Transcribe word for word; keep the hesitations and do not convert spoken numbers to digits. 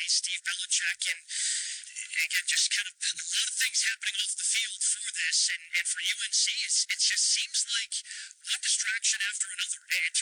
Steve Belichick, and again, just kind of a lot of things happening off the field for this, and, and for U N C, it's, it just seems like one distraction after another. In